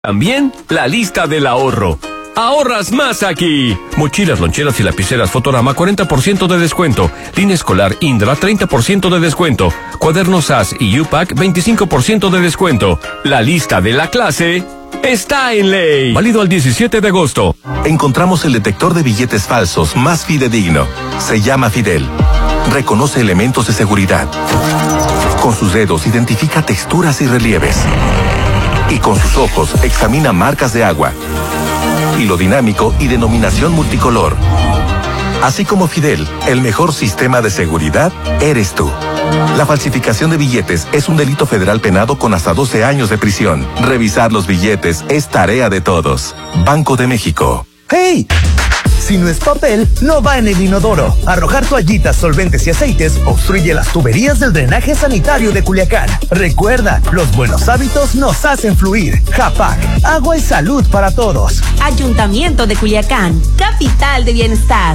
También la lista del ahorro. ¡Ahorras más aquí! Mochilas, loncheras y lapiceras Fotorama, 40% de descuento. Línea escolar Indra, 30% de descuento. Cuadernos SAS y U-Pack, 25% de descuento. La lista de la clase está en ley. Válido al 17 de agosto. Encontramos el detector de billetes falsos más fidedigno. Se llama Fidel. Reconoce elementos de seguridad. Con sus dedos identifica texturas y relieves. Y con sus ojos examina marcas de agua. Hilo dinámico y denominación multicolor. Así como Fidel, el mejor sistema de seguridad eres tú. La falsificación de billetes es un delito federal penado con hasta 12 años de prisión. Revisar los billetes es tarea de todos. Banco de México. ¡Hey! Si no es papel, no va en el inodoro. Arrojar toallitas, solventes y aceites obstruye las tuberías del drenaje sanitario de Culiacán. Recuerda, los buenos hábitos nos hacen fluir. Japac, agua y salud para todos. Ayuntamiento de Culiacán, capital de bienestar.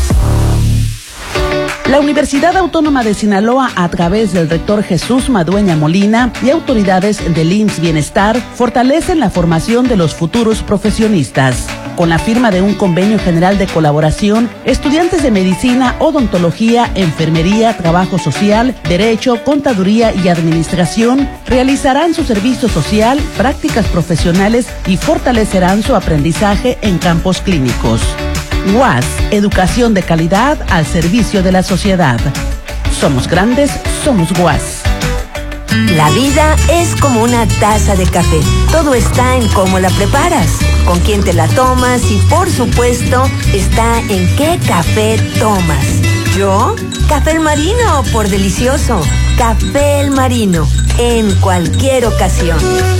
La Universidad Autónoma de Sinaloa, a través del rector Jesús Madueña Molina y autoridades del IMSS Bienestar, fortalecen la formación de los futuros profesionistas. Con la firma de un convenio general de colaboración, estudiantes de medicina, odontología, enfermería, trabajo social, derecho, contaduría y administración realizarán su servicio social, prácticas profesionales y fortalecerán su aprendizaje en campos clínicos. UAS, educación de calidad al servicio de la sociedad. Somos grandes, somos UAS. La vida es como una taza de café. Todo está en cómo la preparas, con quién te la tomas y, por supuesto, está en qué café tomas. ¿Yo? Café El Marino, por delicioso. Café El Marino, en cualquier ocasión.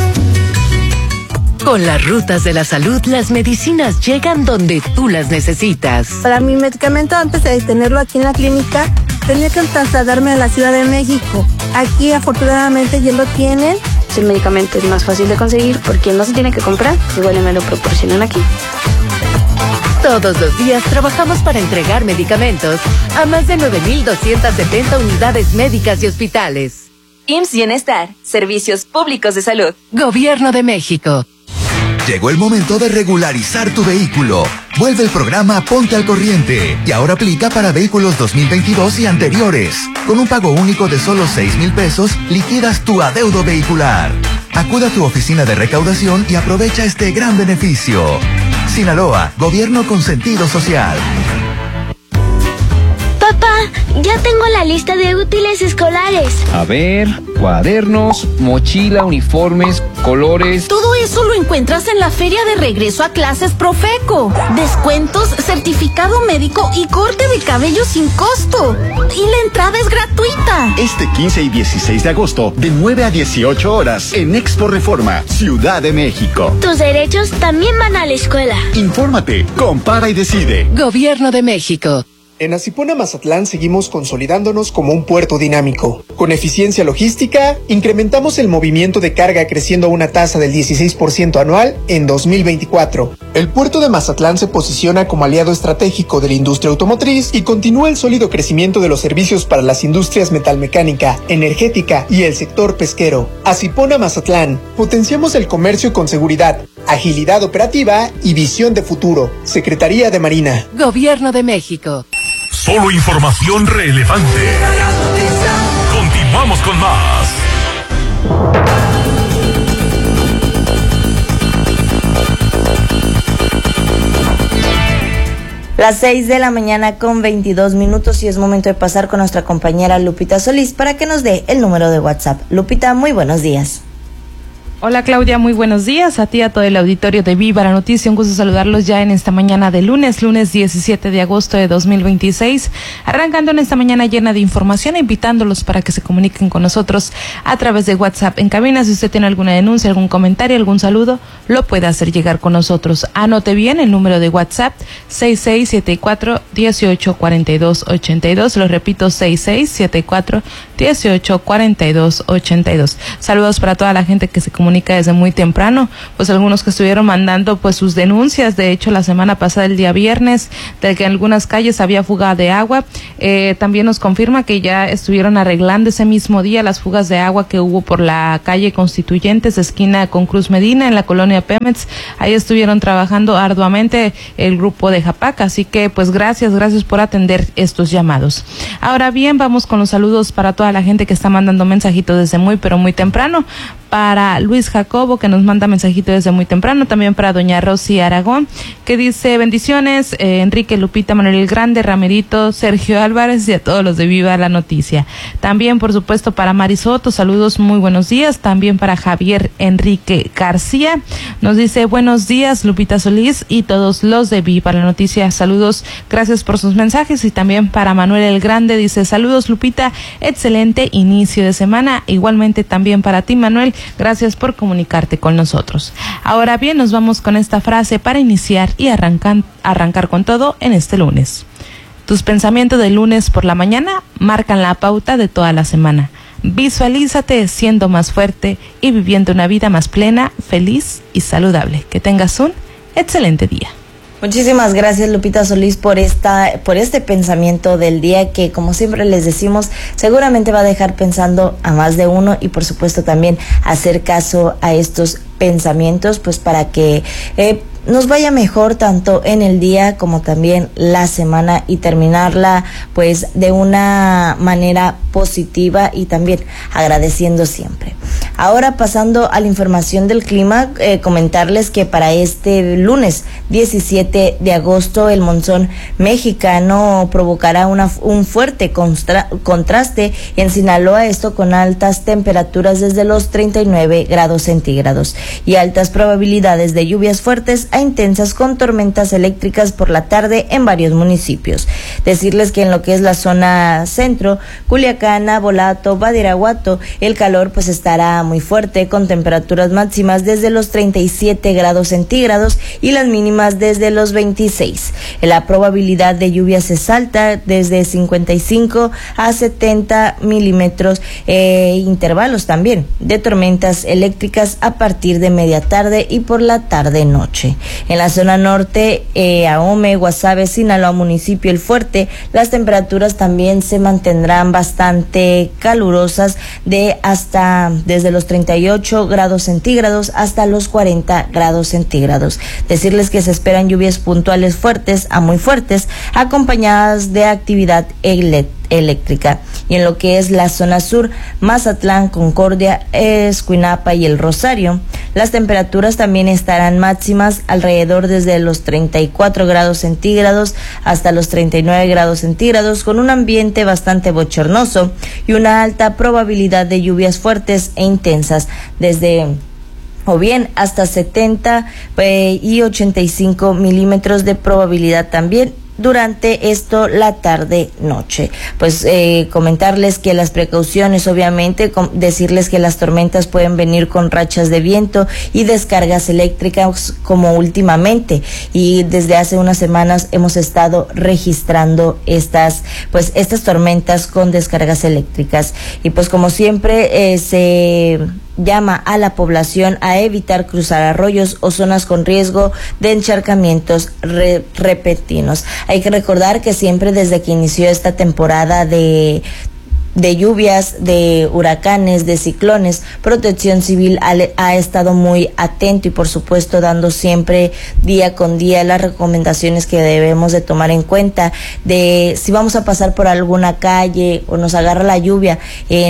Con las rutas de la salud, las medicinas llegan donde tú las necesitas. Para mi medicamento, antes de tenerlo aquí en la clínica, tenía que trasladarme a la Ciudad de México. Aquí, afortunadamente, ya lo tienen. El medicamento es más fácil de conseguir porque no se tiene que comprar, igual me lo proporcionan aquí. Todos los días trabajamos para entregar medicamentos a más de 9,270 unidades médicas y hospitales. IMSS Bienestar, Servicios Públicos de Salud. Gobierno de México. Llegó el momento de regularizar tu vehículo. Vuelve el programa Ponte al Corriente y ahora aplica para vehículos 2022 y anteriores. Con un pago único de solo 6,000 pesos, liquidas tu adeudo vehicular. Acude a tu oficina de recaudación y aprovecha este gran beneficio. Sinaloa, gobierno con sentido social. Papá, ya tengo la lista de útiles escolares. A ver, cuadernos, mochila, uniformes, colores. Todo eso lo encuentras en la feria de regreso a clases Profeco. Descuentos, certificado médico y corte de cabello sin costo. Y la entrada es gratuita. Este 15 y 16 de agosto, de 9 a 18 horas, en Expo Reforma, Ciudad de México. Tus derechos también van a la escuela. Infórmate, compara y decide. Gobierno de México. En Asipona Mazatlán seguimos consolidándonos como un puerto dinámico. Con eficiencia logística, incrementamos el movimiento de carga creciendo a una tasa del 16% anual en 2024. El puerto de Mazatlán se posiciona como aliado estratégico de la industria automotriz y continúa el sólido crecimiento de los servicios para las industrias metalmecánica, energética y el sector pesquero. Asipona Mazatlán, potenciamos el comercio con seguridad, agilidad operativa y visión de futuro. Secretaría de Marina. Gobierno de México. Solo información relevante. Continuamos con más. Las 6 de la mañana con 22 minutos y es momento de pasar con nuestra compañera Lupita Solís para que nos dé el número de WhatsApp. Lupita, muy buenos días. Hola Claudia, muy buenos días a ti, a todo el auditorio de Viva la Noticia, un gusto saludarlos ya en esta mañana de lunes 17 de agosto de 2026, arrancando en esta mañana llena de información, invitándolos para que se comuniquen con nosotros a través de WhatsApp en cabina. Si usted tiene alguna denuncia, algún comentario, algún saludo, lo puede hacer llegar con nosotros. Anote bien el número de WhatsApp, 6674-184282, lo repito, 6674-184282. Saludos para toda la gente que se comunica comunica desde muy temprano, pues algunos que estuvieron mandando pues sus denuncias. De hecho, la semana pasada, el día viernes, de que en algunas calles había fuga de agua. También nos confirma que ya estuvieron arreglando ese mismo día las fugas de agua que hubo por la calle Constituyentes, esquina con Cruz Medina, en la colonia Pemex. Ahí estuvieron trabajando arduamente el grupo de Japac, así que pues gracias por atender estos llamados. Ahora bien, vamos con los saludos para toda la gente que está mandando mensajitos desde muy pero muy temprano. Para Luis Jacobo, que nos manda mensajito desde muy temprano, también para doña Rosy Aragón, que dice bendiciones, Enrique, Lupita, Manuel el Grande, Ramerito, Sergio Álvarez y a todos los de Viva la Noticia. También, por supuesto, para Marisoto, saludos, muy buenos días. También para Javier Enrique García, nos dice buenos días, Lupita Solís y todos los de Viva la Noticia, saludos, gracias por sus mensajes. Y también para Manuel el Grande, dice saludos, Lupita, excelente inicio de semana. Igualmente también para ti, Manuel, gracias por comunicarte con nosotros. Ahora bien, nos vamos con esta frase para iniciar y arrancar con todo en este lunes. Tus pensamientos del lunes por la mañana marcan la pauta de toda la semana. Visualízate siendo más fuerte y viviendo una vida más plena, feliz y saludable. Que tengas un excelente día. Muchísimas gracias, Lupita Solís, por este pensamiento del día que, como siempre les decimos, seguramente va a dejar pensando a más de uno, y por supuesto también hacer caso a estos pensamientos, pues para que nos vaya mejor tanto en el día como también la semana, y terminarla pues de una manera positiva y también agradeciendo siempre. Ahora, pasando a la información del clima, comentarles que para este lunes 17 de agosto el monzón mexicano provocará un fuerte contraste en Sinaloa, esto con altas temperaturas desde los 39 grados centígrados y altas probabilidades de lluvias fuertes a intensas con tormentas eléctricas por la tarde en varios municipios. Decirles que en lo que es la zona centro, Culiacán, Abolato, Badiraguato, el calor pues estará muy fuerte, con temperaturas máximas desde los 37 grados centígrados y las mínimas desde los 26. La probabilidad de lluvias es alta, desde 55 a 70 milímetros, intervalos también de tormentas eléctricas a partir de media tarde y por la tarde-noche. En la zona norte, Ahome, Guasave, Sinaloa, municipio El Fuerte, las temperaturas también se mantendrán bastante calurosas, desde los 38 grados centígrados hasta los 40 grados centígrados. Decirles que se esperan lluvias puntuales fuertes a muy fuertes, acompañadas de actividad eléctrica. Y en lo que es la zona sur, Mazatlán, Concordia, Escuinapa y El Rosario, las temperaturas también estarán máximas alrededor desde los 34 grados centígrados hasta los 39 grados centígrados, con un ambiente bastante bochornoso y una alta probabilidad de lluvias fuertes e intensas, hasta 70 y 85 milímetros de probabilidad también durante la tarde-noche. Pues comentarles que las precauciones, obviamente, decirles que las tormentas pueden venir con rachas de viento y descargas eléctricas como últimamente, y desde hace unas semanas hemos estado registrando estas tormentas con descargas eléctricas. Y pues como siempre se llama a la población a evitar cruzar arroyos o zonas con riesgo de encharcamientos repentinos. Hay que recordar que siempre desde que inició esta temporada de lluvias, de huracanes, de ciclones, Protección Civil ha estado muy atento y por supuesto dando siempre día con día las recomendaciones que debemos de tomar en cuenta, de si vamos a pasar por alguna calle o nos agarra la lluvia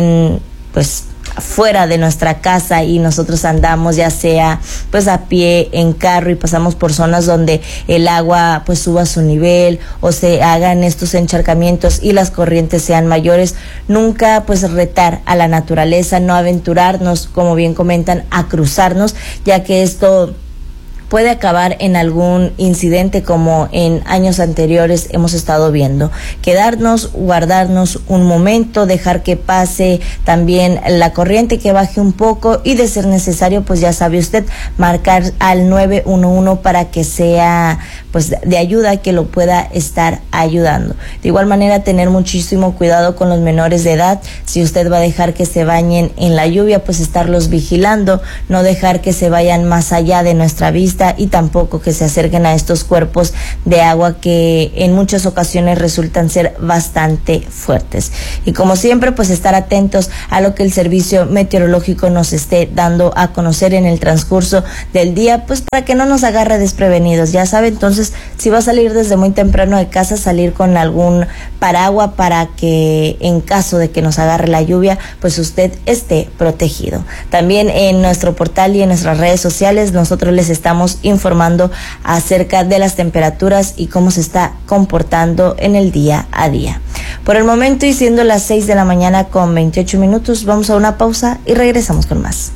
fuera de nuestra casa y nosotros andamos ya sea pues a pie, en carro, y pasamos por zonas donde el agua pues suba su nivel o se hagan estos encharcamientos y las corrientes sean mayores, nunca pues retar a la naturaleza, no aventurarnos, como bien comentan, a cruzarnos, ya que esto puede acabar en algún incidente como en años anteriores hemos estado viendo. Quedarnos, guardarnos un momento, dejar que pase también la corriente, que baje un poco y de ser necesario, pues ya sabe usted, marcar al 911 para que sea pues de ayuda, que lo pueda estar ayudando. De igual manera, tener muchísimo cuidado con los menores de edad. Si usted va a dejar que se bañen en la lluvia, pues estarlos vigilando, no dejar que se vayan más allá de nuestra vista y tampoco que se acerquen a estos cuerpos de agua que en muchas ocasiones resultan ser bastante fuertes. Y como siempre, pues estar atentos a lo que el servicio meteorológico nos esté dando a conocer en el transcurso del día, pues para que no nos agarre desprevenidos. Ya sabe, entonces, si va a salir desde muy temprano de casa, salir con algún paraguas para que en caso de que nos agarre la lluvia, pues usted esté protegido. También en nuestro portal y en nuestras redes sociales nosotros les estamos informando acerca de las temperaturas y cómo se está comportando en el día a día. Por el momento, y siendo las 6 de la mañana con 28 minutos, vamos a una pausa y regresamos con más.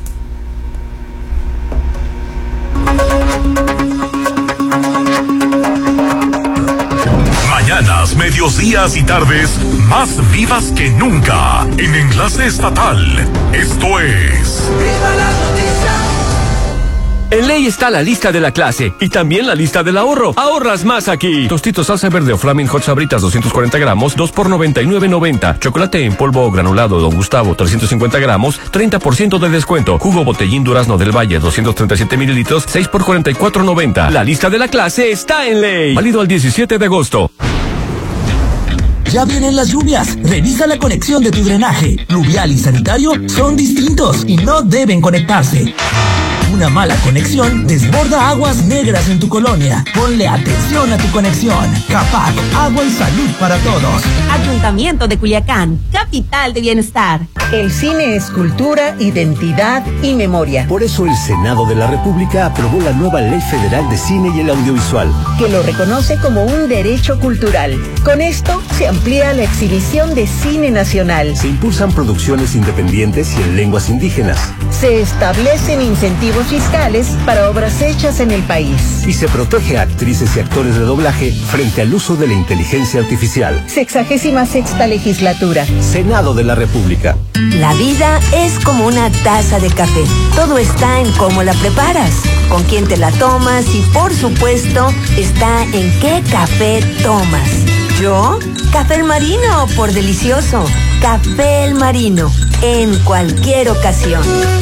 Mañanas, medios días y tardes más vivas que nunca en Enlace Estatal. Esto es ¡Viva la noticia! En ley está la lista de la clase y también la lista del ahorro. Ahorras más aquí. Tostitos salsa verde o Flaming Hot Sabritas 240 gramos, 2 por $99.90. Chocolate en polvo o granulado Don Gustavo 350 gramos, 30% de descuento. Jugo Botellín Durazno del Valle 237 mililitros, 6 por $44.90. La lista de la clase está en ley. Válido al 17 de agosto. Ya vienen las lluvias. Revisa la conexión de tu drenaje. Pluvial y sanitario son distintos y no deben conectarse. Una mala conexión desborda aguas negras en tu colonia. Ponle atención a tu conexión. CAPAC, agua y salud para todos. Ayuntamiento de Culiacán, capital de bienestar. El cine es cultura, identidad y memoria. Por eso el Senado de la República aprobó la nueva Ley Federal de Cine y el Audiovisual, que lo reconoce como un derecho cultural. Con esto se amplía la exhibición de cine nacional. Se impulsan producciones independientes y en lenguas indígenas. Se establecen incentivos fiscales para obras hechas en el país. Y se protege a actrices y actores de doblaje frente al uso de la inteligencia artificial. 66ª legislatura. Senado de la República. La vida es como una taza de café. Todo está en cómo la preparas, con quién te la tomas y, por supuesto, está en qué café tomas. ¿Yo? Café El Marino, por delicioso. Café El Marino, en cualquier ocasión.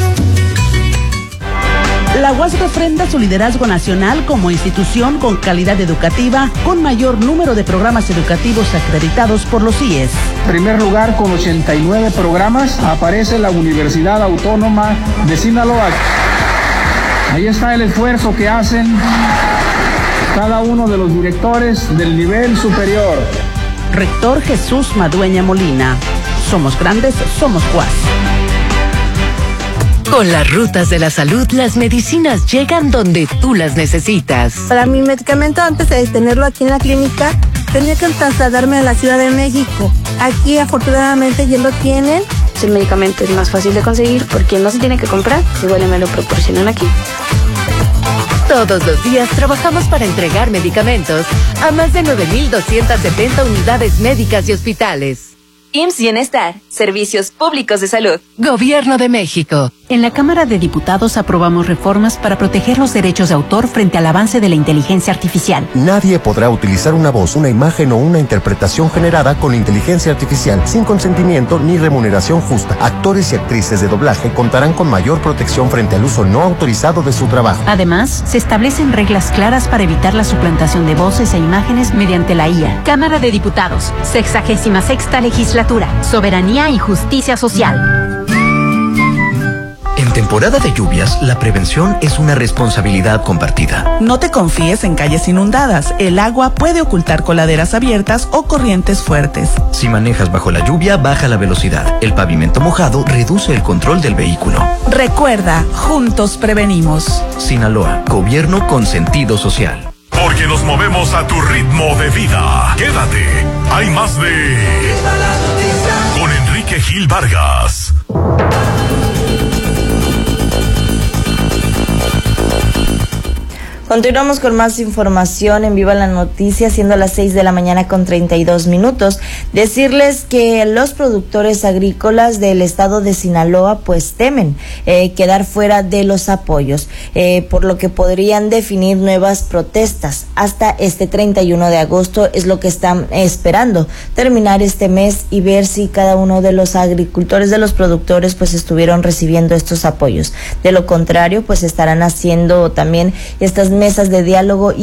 La UAS refrenda su liderazgo nacional como institución con calidad educativa, con mayor número de programas educativos acreditados por los CIES. En primer lugar, con 89 programas, aparece la Universidad Autónoma de Sinaloa. Ahí está el esfuerzo que hacen cada uno de los directores del nivel superior. Rector Jesús Madueña Molina. Somos grandes, somos UAS. Con las rutas de la salud, las medicinas llegan donde tú las necesitas. Para mi medicamento, antes de tenerlo aquí en la clínica, tenía que trasladarme a la Ciudad de México. Aquí, afortunadamente, ya lo tienen. El medicamento es más fácil de conseguir porque no se tiene que comprar, igual me lo proporcionan aquí. Todos los días trabajamos para entregar medicamentos a más de 9,270 unidades médicas y hospitales. IMSS Bienestar, Servicios Públicos de Salud. Gobierno de México. En la Cámara de Diputados aprobamos reformas para proteger los derechos de autor frente al avance de la inteligencia artificial. Nadie podrá utilizar una voz, una imagen o una interpretación generada con inteligencia artificial sin consentimiento ni remuneración justa. Actores y actrices de doblaje contarán con mayor protección frente al uso no autorizado de su trabajo. Además, se establecen reglas claras para evitar la suplantación de voces e imágenes mediante la IA. Cámara de Diputados, 66ª Legislatura. Soberanía y justicia social. En temporada de lluvias, la prevención es una responsabilidad compartida. No te confíes en calles inundadas. El agua puede ocultar coladeras abiertas o corrientes fuertes. Si manejas bajo la lluvia, baja la velocidad. El pavimento mojado reduce el control del vehículo. Recuerda, juntos prevenimos. Sinaloa, gobierno con sentido social. Porque nos movemos a tu ritmo de vida. Quédate. Hay más de con Enrique Gil Vargas. Continuamos con más información en Viva la Noticia, siendo las 6 de la mañana con 32 minutos. Decirles que los productores agrícolas del estado de Sinaloa pues temen quedar fuera de los apoyos, por lo que podrían definir nuevas protestas. Hasta este 31 de agosto es lo que están esperando, terminar este mes y ver si cada uno de los agricultores, de los productores pues estuvieron recibiendo estos apoyos. De lo contrario pues estarán haciendo también estas mesas de diálogo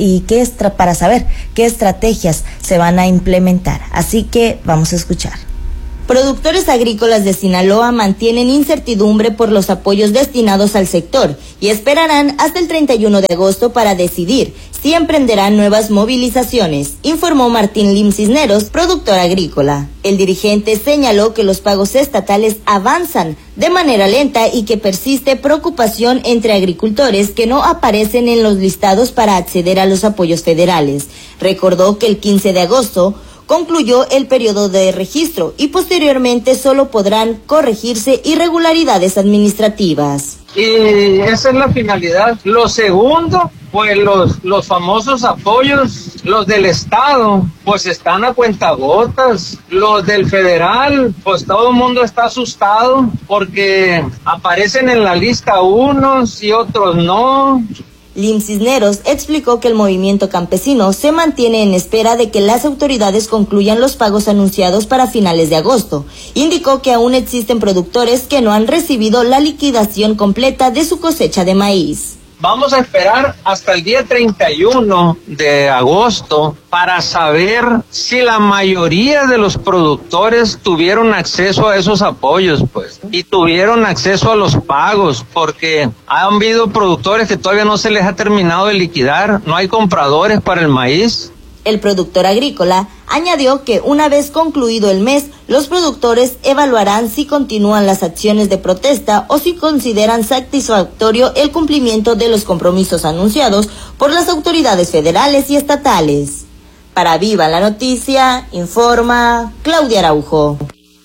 para saber qué estrategias se van a implementar. Así que vamos a escuchar. Productores agrícolas de Sinaloa mantienen incertidumbre por los apoyos destinados al sector y esperarán hasta el 31 de agosto para decidir si emprenderán nuevas movilizaciones, informó Martín Lim Cisneros, productor agrícola. El dirigente señaló que los pagos estatales avanzan de manera lenta y que persiste preocupación entre agricultores que no aparecen en los listados para acceder a los apoyos federales. Recordó que el 15 de agosto concluyó el periodo de registro y posteriormente solo podrán corregirse irregularidades administrativas. Y esa es la finalidad. Lo segundo, pues los famosos apoyos, los del Estado, pues están a cuentagotas. Los del federal, pues todo el mundo está asustado porque aparecen en la lista unos y otros no. Lim Cisneros explicó que el movimiento campesino se mantiene en espera de que las autoridades concluyan los pagos anunciados para finales de agosto. Indicó que aún existen productores que no han recibido la liquidación completa de su cosecha de maíz. Vamos a esperar hasta el día 31 de agosto para saber si la mayoría de los productores tuvieron acceso a esos apoyos, pues, y tuvieron acceso a los pagos, porque han habido productores que todavía no se les ha terminado de liquidar, no hay compradores para el maíz. El productor agrícola añadió que una vez concluido el mes, los productores evaluarán si continúan las acciones de protesta o si consideran satisfactorio el cumplimiento de los compromisos anunciados por las autoridades federales y estatales. Para Viva la Noticia, informa Claudia Araujo.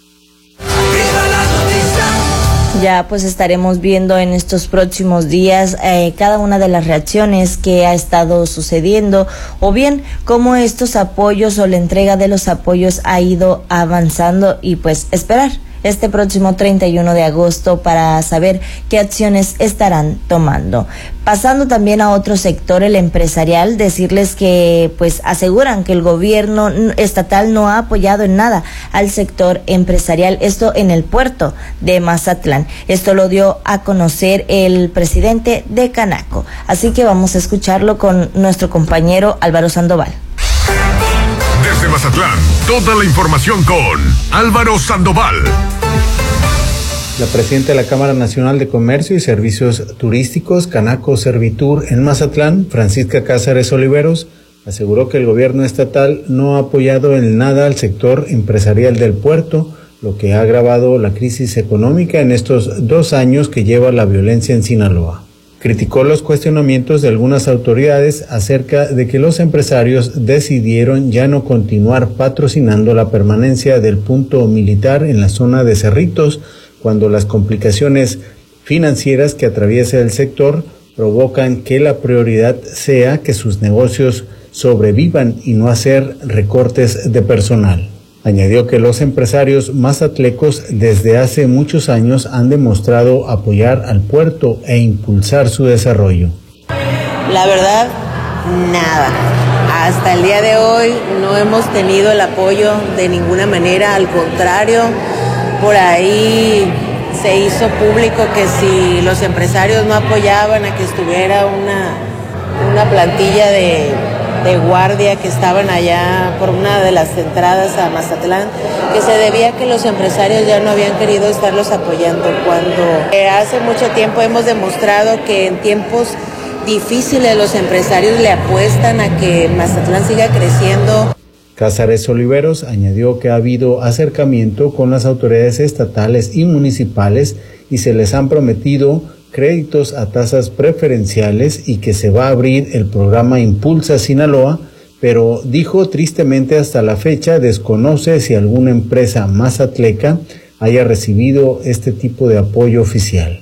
Ya pues estaremos viendo en estos próximos días cada una de las reacciones que ha estado sucediendo o bien cómo estos apoyos o la entrega de los apoyos ha ido avanzando y pues esperar este próximo 31 de agosto para saber qué acciones estarán tomando. Pasando también a otro sector, el empresarial, decirles que pues aseguran que el gobierno estatal no ha apoyado en nada al sector empresarial, esto en el puerto de Mazatlán. Esto lo dio a conocer el presidente de Canaco. Así que vamos a escucharlo con nuestro compañero Álvaro Sandoval. Desde Mazatlán, toda la información con Álvaro Sandoval. La presidenta de la Cámara Nacional de Comercio y Servicios Turísticos, Canaco Servitur en Mazatlán, Francisca Cázares Oliveros, aseguró que el gobierno estatal no ha apoyado en nada al sector empresarial del puerto, lo que ha agravado la crisis económica en estos 2 años que lleva la violencia en Sinaloa. Criticó los cuestionamientos de algunas autoridades acerca de que los empresarios decidieron ya no continuar patrocinando la permanencia del punto militar en la zona de Cerritos, cuando las complicaciones financieras que atraviesa el sector provocan que la prioridad sea que sus negocios sobrevivan y no hacer recortes de personal. Añadió que los empresarios mazatlecos desde hace muchos años han demostrado apoyar al puerto e impulsar su desarrollo. La verdad, nada. Hasta el día de hoy no hemos tenido el apoyo de ninguna manera, al contrario, por ahí se hizo público que si los empresarios no apoyaban a que estuviera una plantilla de guardia que estaban allá por una de las entradas a Mazatlán, que se debía a que los empresarios ya no habían querido estarlos apoyando, cuando hace mucho tiempo hemos demostrado que en tiempos difíciles los empresarios le apuestan a que Mazatlán siga creciendo. Cázares Oliveros añadió que ha habido acercamiento con las autoridades estatales y municipales y se les han prometido créditos a tasas preferenciales y que se va a abrir el programa Impulsa Sinaloa, pero dijo tristemente hasta la fecha desconoce si alguna empresa mazatleca haya recibido este tipo de apoyo oficial.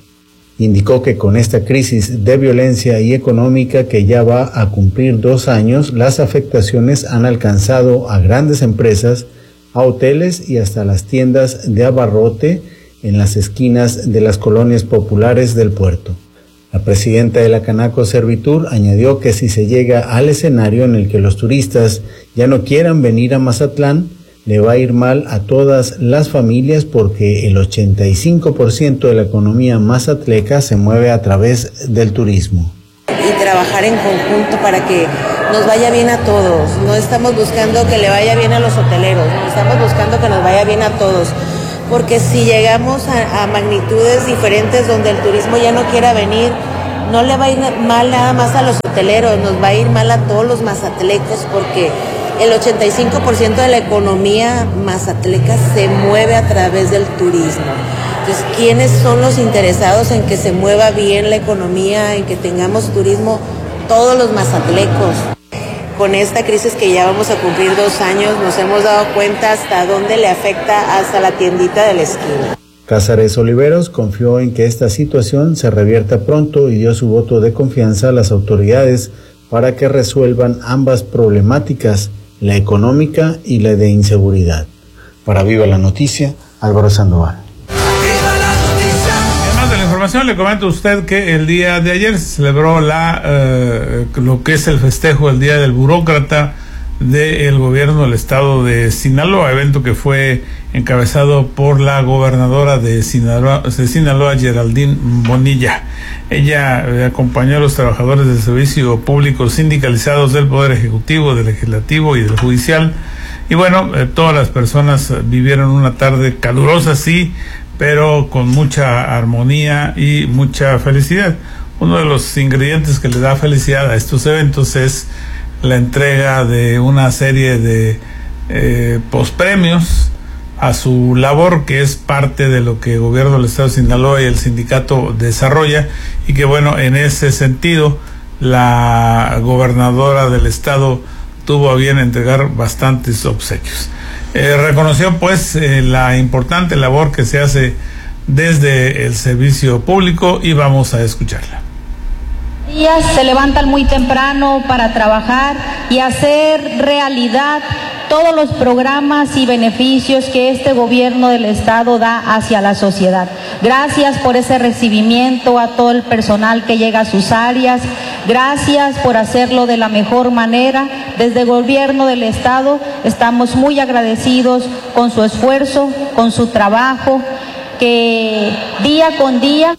Indicó que con esta crisis de violencia y económica que ya va a cumplir 2 años, las afectaciones han alcanzado a grandes empresas, a hoteles y hasta las tiendas de abarrote en las esquinas de las colonias populares del puerto. La presidenta de la Canaco Servitur añadió que si se llega al escenario en el que los turistas ya no quieran venir a Mazatlán, le va a ir mal a todas las familias porque el 85% de la economía mazatleca se mueve a través del turismo. Y trabajar en conjunto para que nos vaya bien a todos. No estamos buscando que le vaya bien a los hoteleros, no estamos buscando que nos vaya bien a todos. Porque si llegamos a magnitudes diferentes donde el turismo ya no quiera venir, no le va a ir mal nada más a los hoteleros, nos va a ir mal a todos los mazatlecos porque el 85% de la economía mazatleca se mueve a través del turismo. Entonces, ¿quiénes son los interesados en que se mueva bien la economía, en que tengamos turismo? Todos los mazatlecos. Con esta crisis que ya vamos a cumplir 2 años, nos hemos dado cuenta hasta dónde le afecta hasta la tiendita de la esquina. Cázares Oliveros confió en que esta situación se revierta pronto y dio su voto de confianza a las autoridades para que resuelvan ambas problemáticas, la económica y la de inseguridad. Para Viva la Noticia, Álvaro Sandoval. Además de la información, le comento a usted que el día de ayer se celebró lo que es el festejo del Día del Burócrata del gobierno del estado de Sinaloa, evento que fue encabezado por la gobernadora de Sinaloa, Geraldine Bonilla. Ella acompañó a los trabajadores del servicio público sindicalizados del Poder Ejecutivo, del Legislativo y del Judicial. Y bueno, todas las personas vivieron una tarde calurosa, sí, pero con mucha armonía y mucha felicidad. Uno de los ingredientes que le da felicidad a estos eventos es la entrega de una serie de pospremios a su labor, que es parte de lo que el gobierno del estado de Sinaloa y el sindicato desarrolla, y que bueno, en ese sentido la gobernadora del estado tuvo a bien entregar bastantes obsequios. Reconoció pues la importante labor que se hace desde el servicio público y vamos a escucharla. Se levantan muy temprano para trabajar y hacer realidad todos los programas y beneficios que este gobierno del estado da hacia la sociedad. Gracias por ese recibimiento a todo el personal que llega a sus áreas. Gracias por hacerlo de la mejor manera. Desde el gobierno del estado estamos muy agradecidos con su esfuerzo, con su trabajo, que día con día.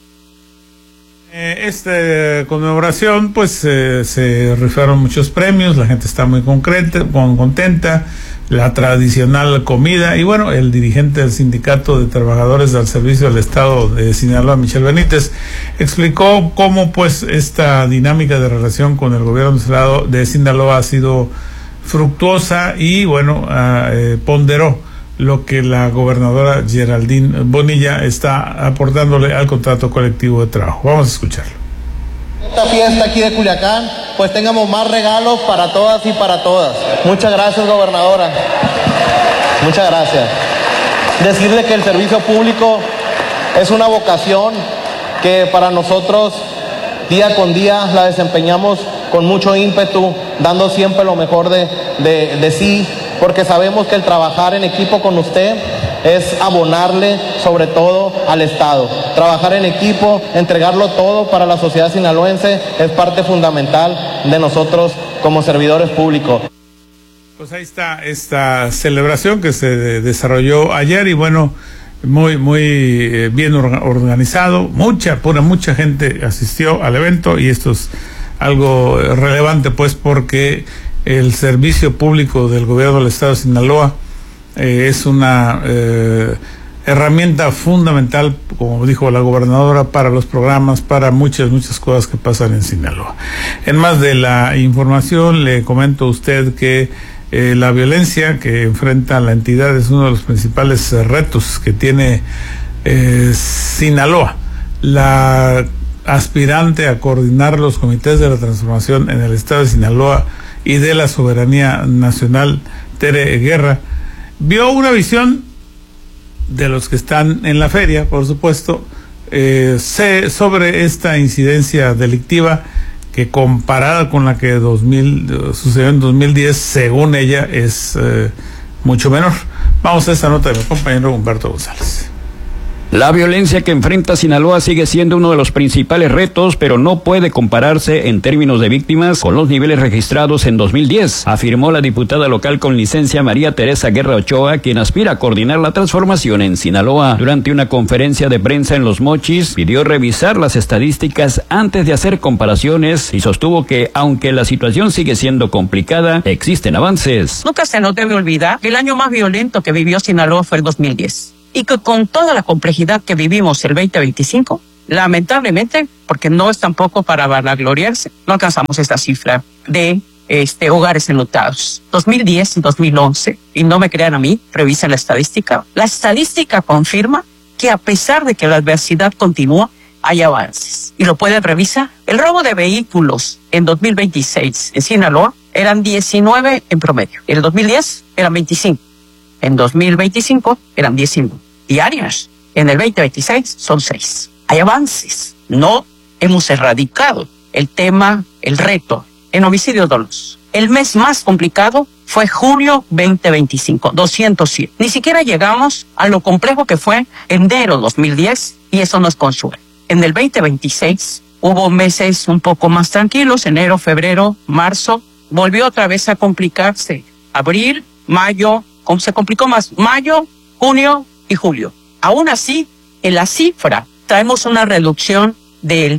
Esta conmemoración, pues se rifaron muchos premios, la gente está muy contenta, la tradicional comida, y bueno, el dirigente del sindicato de trabajadores del servicio del estado de Sinaloa, Michel Benítez, explicó cómo pues esta dinámica de relación con el gobierno de Sinaloa ha sido fructuosa y bueno, ponderó lo que la gobernadora Geraldine Bonilla está aportándole al contrato colectivo de trabajo. Vamos a escucharlo. Esta fiesta aquí de Culiacán, pues tengamos más regalos para todas y para todas. Muchas gracias, gobernadora. Muchas gracias. Decirle que el servicio público es una vocación que para nosotros día con día la desempeñamos con mucho ímpetu, dando siempre lo mejor de sí, porque sabemos que el trabajar en equipo con usted es abonarle sobre todo al Estado. Trabajar en equipo, entregarlo todo para la sociedad sinaloense es parte fundamental de nosotros como servidores públicos. Pues ahí está esta celebración que se desarrolló ayer y bueno, muy bien organizado, mucha gente asistió al evento y esto es algo relevante pues porque el servicio público del gobierno del estado de Sinaloa es una herramienta fundamental, como dijo la gobernadora, para los programas, para muchas cosas que pasan en Sinaloa. En más de la información, le comento a usted que la violencia que enfrenta la entidad es uno de los principales retos que tiene Sinaloa. La aspirante a coordinar los comités de la transformación en el estado de Sinaloa y de la soberanía nacional, Tere Guerra, vio una visión de los que están en la feria, por supuesto, sobre esta incidencia delictiva que comparada con la que sucedió en 2010, según ella, es mucho menor. Vamos a esta nota de mi compañero Humberto González. La violencia que enfrenta Sinaloa sigue siendo uno de los principales retos, pero no puede compararse en términos de víctimas con los niveles registrados en 2010, afirmó la diputada local con licencia María Teresa Guerra Ochoa, quien aspira a coordinar la transformación en Sinaloa. Durante una conferencia de prensa en Los Mochis, pidió revisar las estadísticas antes de hacer comparaciones y sostuvo que, aunque la situación sigue siendo complicada, existen avances. Nunca se nos debe olvidar que el año más violento que vivió Sinaloa fue el 2010. Y que con toda la complejidad que vivimos el 2025, lamentablemente, porque no es tampoco para vanagloriarse, no alcanzamos esta cifra de hogares enlutados. 2010 y 2011, y no me crean a mí, revisen la estadística. La estadística confirma que a pesar de que la adversidad continúa, hay avances. Y lo pueden revisar. El robo de vehículos en 2026 en Sinaloa eran 19 en promedio. En el 2010 eran 25. En 2025 eran 19 diarias. En el 2026 son 6. Hay avances. No hemos erradicado el tema, el reto en homicidios dolosos. El mes más complicado fue junio 2025, 207. Ni siquiera llegamos a lo complejo que fue enero 2010 y eso nos consuela. En el 2026 hubo meses un poco más tranquilos, enero, febrero, marzo. Volvió otra vez a complicarse. Abril, mayo, ¿cómo se complicó más? Mayo, junio y julio. Aún así, en la cifra, traemos una reducción del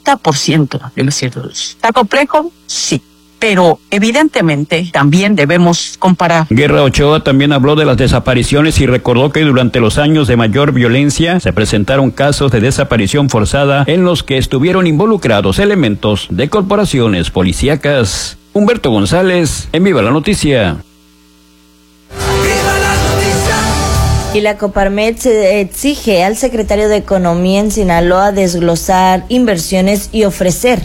30% de los ciertos. ¿Está complejo? Sí. Pero evidentemente también debemos comparar. Guerra Ochoa también habló de las desapariciones y recordó que durante los años de mayor violencia se presentaron casos de desaparición forzada en los que estuvieron involucrados elementos de corporaciones policíacas. Humberto González, en Viva la Noticia. Y la Coparmex exige al secretario de Economía en Sinaloa desglosar inversiones y ofrece,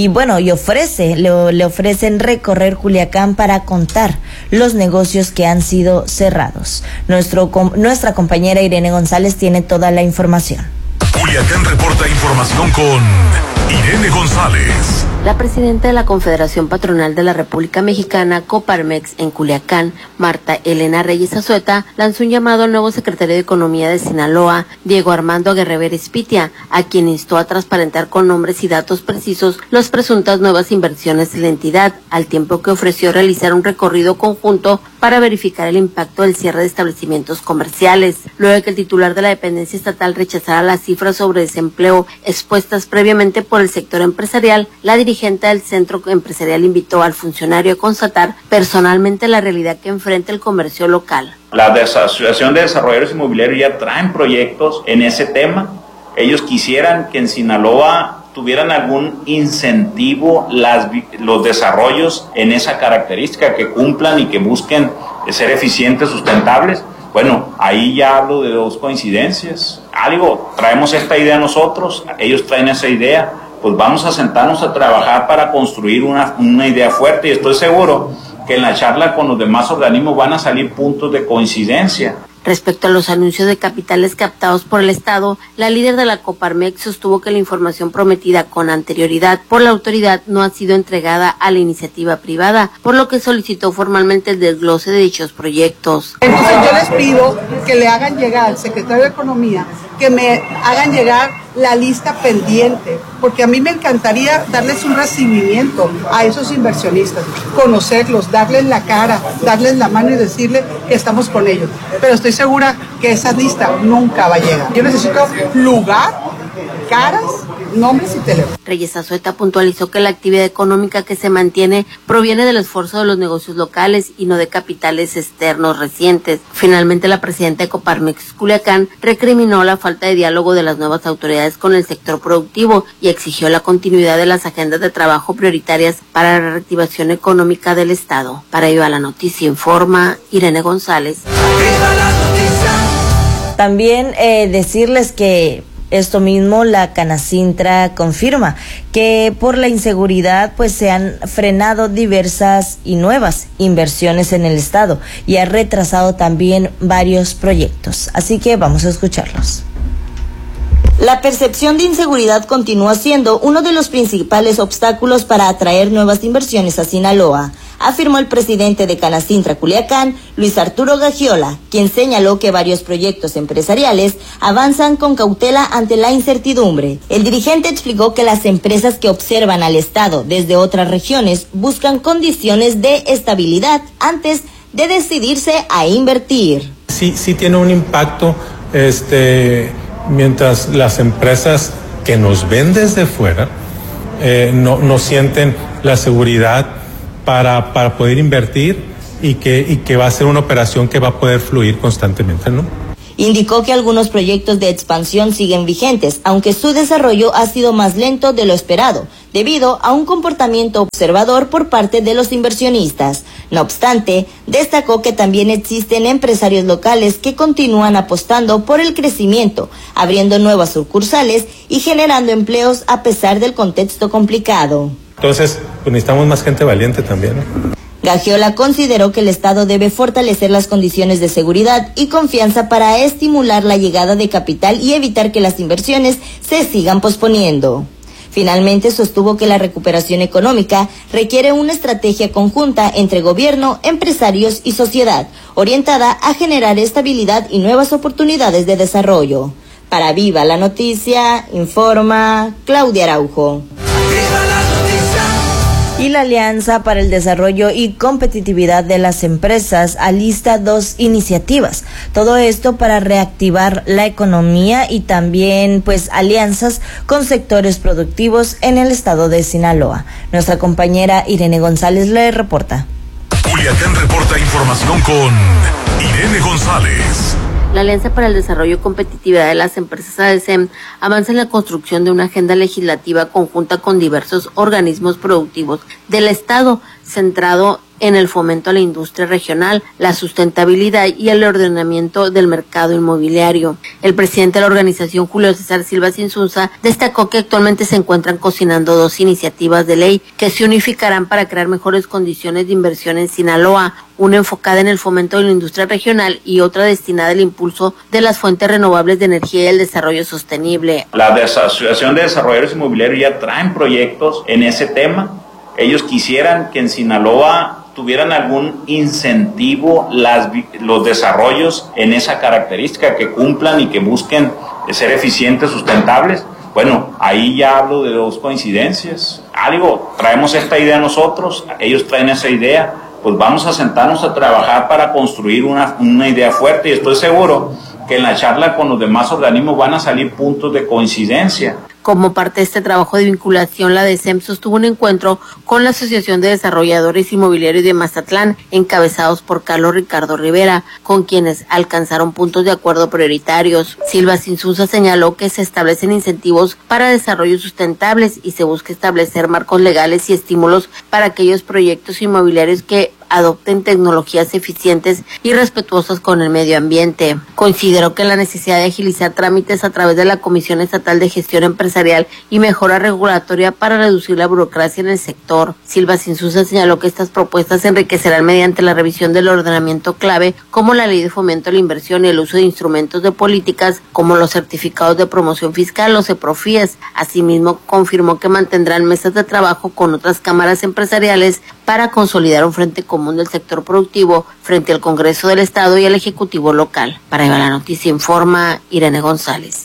le ofrecen recorrer Culiacán para contar los negocios que han sido cerrados. Nuestra compañera Irene González tiene toda la información. Culiacán reporta información con Irene González. La presidenta de la Confederación Patronal de la República Mexicana, Coparmex, en Culiacán, Marta Elena Reyes Azueta, lanzó un llamado al nuevo secretario de Economía de Sinaloa, Diego Armando Aguerrever Espitia, a quien instó a transparentar con nombres y datos precisos las presuntas nuevas inversiones de la entidad, al tiempo que ofreció realizar un recorrido conjunto para verificar el impacto del cierre de establecimientos comerciales. Luego de que el titular de la dependencia estatal rechazara las cifras sobre desempleo expuestas previamente por el sector empresarial, la dirigente del centro empresarial invitó al funcionario a constatar personalmente la realidad que enfrenta el comercio local. La Asociación de Desarrolladores Inmobiliarios ya traen proyectos en ese tema. Ellos quisieran que en Sinaloa tuvieran algún incentivo los desarrollos en esa característica, que cumplan y que busquen ser eficientes, sustentables. Bueno, ahí ya hablo de dos coincidencias. Traemos esta idea nosotros, ellos traen esa idea, pues vamos a sentarnos a trabajar para construir una idea fuerte, y estoy seguro que en la charla con los demás organismos van a salir puntos de coincidencia. Respecto a los anuncios de capitales captados por el Estado, la líder de la Coparmex sostuvo que la información prometida con anterioridad por la autoridad no ha sido entregada a la iniciativa privada, por lo que solicitó formalmente el desglose de dichos proyectos. Entonces yo les pido que le hagan llegar al secretario de Economía, que me hagan llegar la lista pendiente, porque a mí me encantaría darles un recibimiento a esos inversionistas, conocerlos, darles la cara, darles la mano y decirles que estamos con ellos. Pero estoy segura que esa lista nunca va a llegar. Yo necesito lugar, caras, nombres y teléfonos. Reyes Azueta puntualizó que la actividad económica que se mantiene proviene del esfuerzo de los negocios locales y no de capitales externos recientes. Finalmente, la presidenta de Coparmex Culiacán recriminó la falta de diálogo de las nuevas autoridades con el sector productivo y exigió la continuidad de las agendas de trabajo prioritarias para la reactivación económica del Estado. Para Viva la Noticia informa Irene González. También decirles que esto mismo, la Canacintra confirma que por la inseguridad pues se han frenado diversas y nuevas inversiones en el estado y ha retrasado también varios proyectos. Así que vamos a escucharlos. La percepción de inseguridad continúa siendo uno de los principales obstáculos para atraer nuevas inversiones a Sinaloa, afirmó el presidente de Canacintra Culiacán, Luis Arturo Gagiola, quien señaló que varios proyectos empresariales avanzan con cautela ante la incertidumbre. El dirigente explicó que las empresas que observan al Estado desde otras regiones buscan condiciones de estabilidad antes de decidirse a invertir. Sí tiene un impacto, mientras las empresas que nos ven desde fuera no sienten la seguridad para poder invertir y que va a ser una operación que va a poder fluir constantemente, ¿no? Indicó que algunos proyectos de expansión siguen vigentes, aunque su desarrollo ha sido más lento de lo esperado, debido a un comportamiento observador por parte de los inversionistas. No obstante, destacó que también existen empresarios locales que continúan apostando por el crecimiento, abriendo nuevas sucursales y generando empleos a pesar del contexto complicado. Entonces, pues necesitamos más gente valiente también, ¿no? Gagiola consideró que el Estado debe fortalecer las condiciones de seguridad y confianza para estimular la llegada de capital y evitar que las inversiones se sigan posponiendo. Finalmente sostuvo que la recuperación económica requiere una estrategia conjunta entre gobierno, empresarios y sociedad, orientada a generar estabilidad y nuevas oportunidades de desarrollo. Para Viva la Noticia, informa Claudia Araujo. Y la Alianza para el Desarrollo y Competitividad de las Empresas alista 2 iniciativas. Todo esto para reactivar la economía y también alianzas con sectores productivos en el estado de Sinaloa. Nuestra compañera Irene González le reporta. Culiacán reporta información con Irene González. La Alianza para el Desarrollo y Competitividad de las Empresas ADESEM avanza en la construcción de una agenda legislativa conjunta con diversos organismos productivos del Estado, centrado en el fomento a la industria regional, la sustentabilidad y el ordenamiento del mercado inmobiliario. El presidente de la organización, Julio César Silva Insunza, destacó que actualmente se encuentran cocinando 2 iniciativas de ley que se unificarán para crear mejores condiciones de inversión en Sinaloa, una enfocada en el fomento de la industria regional y otra destinada al impulso de las fuentes renovables de energía y el desarrollo sostenible. La Asociación de Desarrolladores Inmobiliarios ya traen proyectos en ese tema. Ellos quisieran que en Sinaloa tuvieran algún incentivo los desarrollos en esa característica, que cumplan y que busquen ser eficientes, sustentables. Bueno, ahí ya hablo de 2 coincidencias. Traemos esta idea nosotros, ellos traen esa idea, pues vamos a sentarnos a trabajar para construir una idea fuerte, y estoy seguro que en la charla con los demás organismos van a salir puntos de coincidencia. Como parte de este trabajo de vinculación, la ADESEM sostuvo un encuentro con la Asociación de Desarrolladores Inmobiliarios de Mazatlán, encabezados por Carlos Ricardo Rivera, con quienes alcanzaron puntos de acuerdo prioritarios. Silva Insunza señaló que se establecen incentivos para desarrollos sustentables y se busca establecer marcos legales y estímulos para aquellos proyectos inmobiliarios que adopten tecnologías eficientes y respetuosas con el medio ambiente. Consideró que la necesidad de agilizar trámites a través de la Comisión Estatal de Gestión Empresarial y mejora regulatoria para reducir la burocracia en el sector. Silva Insunza señaló que estas propuestas se enriquecerán mediante la revisión del ordenamiento clave, como la Ley de Fomento a la Inversión y el uso de instrumentos de políticas como los certificados de promoción fiscal, los CEPROFIES. Asimismo, confirmó que mantendrán mesas de trabajo con otras cámaras empresariales para consolidar un frente común del sector productivo frente al Congreso del Estado y al Ejecutivo local. Para Viva la Noticia informa Irene González.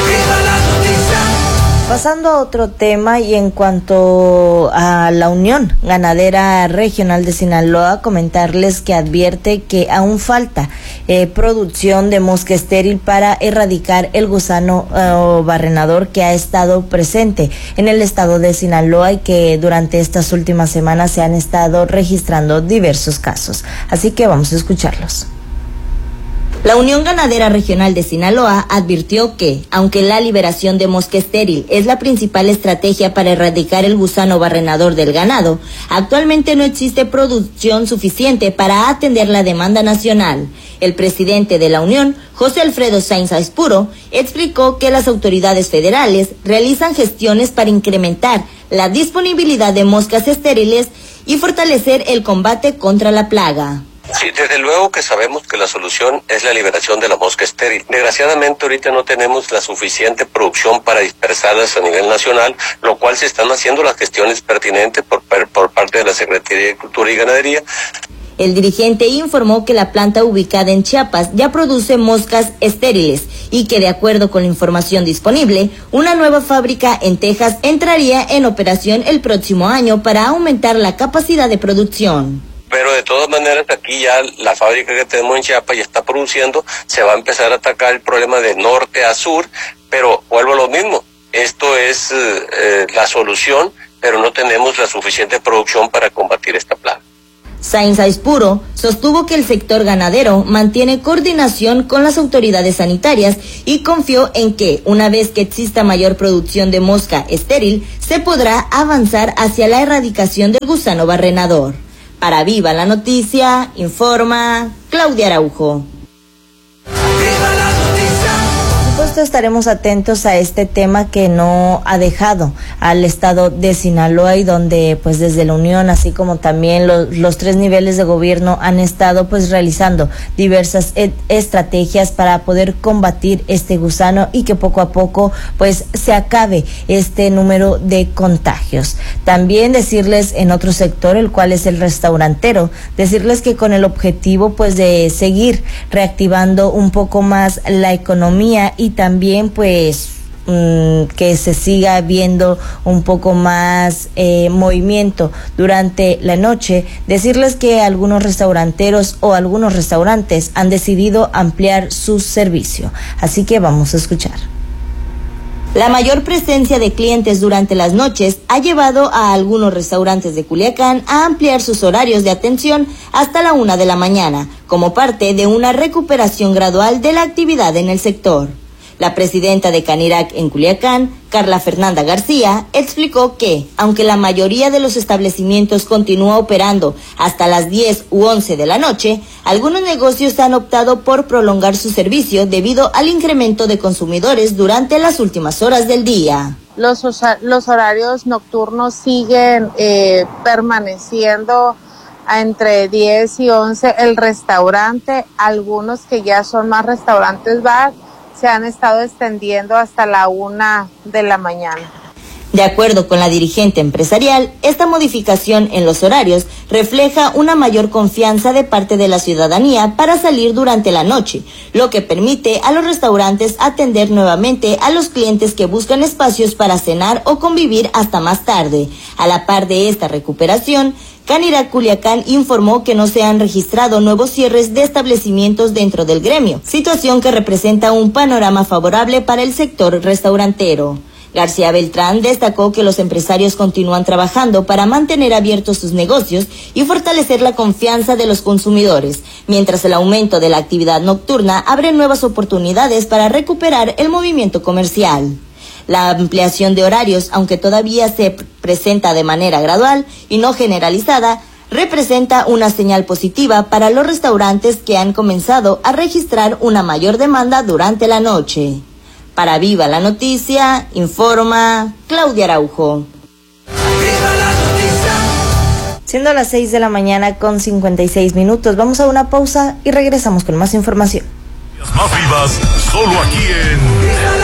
Pasando a otro tema, y en cuanto a la Unión Ganadera Regional de Sinaloa, comentarles que advierte que aún falta producción de mosca estéril para erradicar el gusano barrenador que ha estado presente en el estado de Sinaloa y que durante estas últimas semanas se han estado registrando diversos casos. Así que vamos a escucharlos. La Unión Ganadera Regional de Sinaloa advirtió que, aunque la liberación de mosca estéril es la principal estrategia para erradicar el gusano barrenador del ganado, actualmente no existe producción suficiente para atender la demanda nacional. El presidente de la Unión, José Alfredo Sainz Aispuro, explicó que las autoridades federales realizan gestiones para incrementar la disponibilidad de moscas estériles y fortalecer el combate contra la plaga. Sí, desde luego que sabemos que la solución es la liberación de la mosca estéril. Desgraciadamente ahorita no tenemos la suficiente producción para dispersarlas a nivel nacional, lo cual se están haciendo las gestiones pertinentes por parte de la Secretaría de Agricultura y Ganadería. El dirigente informó que la planta ubicada en Chiapas ya produce moscas estériles y que, de acuerdo con la información disponible, una nueva fábrica en Texas entraría en operación el próximo año para aumentar la capacidad de producción. Pero de todas maneras aquí ya la fábrica que tenemos en Chiapas ya está produciendo, se va a empezar a atacar el problema de norte a sur, pero vuelvo a lo mismo, esto es la solución, pero no tenemos la suficiente producción para combatir esta plaga. Sainz Aispuro sostuvo que el sector ganadero mantiene coordinación con las autoridades sanitarias y confió en que, una vez que exista mayor producción de mosca estéril, se podrá avanzar hacia la erradicación del gusano barrenador. Para Viva la Noticia, informa Claudia Araujo. Por supuesto, estaremos atentos a este tema que no ha dejado al estado de Sinaloa y donde pues desde la Unión, así como también los tres niveles de gobierno han estado pues realizando diversas estrategias para poder combatir este gusano y que poco a poco pues se acabe este número de contagios. También decirles en otro sector, el cual es el restaurantero, decirles que con el objetivo pues de seguir reactivando un poco más la economía y también pues que se siga viendo un poco más movimiento durante la noche, decirles que algunos restauranteros o algunos restaurantes han decidido ampliar su servicio. Así que vamos a escuchar. La mayor presencia de clientes durante las noches ha llevado a algunos restaurantes de Culiacán a ampliar sus horarios de atención hasta la 1 de la mañana, como parte de una recuperación gradual de la actividad en el sector. La presidenta de Canirac en Culiacán, Carla Fernanda García, explicó que, aunque la mayoría de los establecimientos continúa operando hasta las 10 u 11 de la noche, algunos negocios han optado por prolongar su servicio debido al incremento de consumidores durante las últimas horas del día. Los horarios nocturnos siguen permaneciendo entre 10 y 11. El restaurante, algunos que ya son más restaurantes bar, se han estado extendiendo hasta la 1 de la mañana. De acuerdo con la dirigente empresarial, esta modificación en los horarios refleja una mayor confianza de parte de la ciudadanía para salir durante la noche, lo que permite a los restaurantes atender nuevamente a los clientes que buscan espacios para cenar o convivir hasta más tarde. A la par de esta recuperación, Canirac Culiacán informó que no se han registrado nuevos cierres de establecimientos dentro del gremio, situación que representa un panorama favorable para el sector restaurantero. García Beltrán destacó que los empresarios continúan trabajando para mantener abiertos sus negocios y fortalecer la confianza de los consumidores, mientras el aumento de la actividad nocturna abre nuevas oportunidades para recuperar el movimiento comercial. La ampliación de horarios, aunque todavía se presenta de manera gradual y no generalizada, representa una señal positiva para los restaurantes que han comenzado a registrar una mayor demanda durante la noche. Para Viva la Noticia, informa Claudia Araujo. Siendo las 6 de la mañana con 56 minutos, vamos a una pausa y regresamos con más información. Más vivas, solo aquí en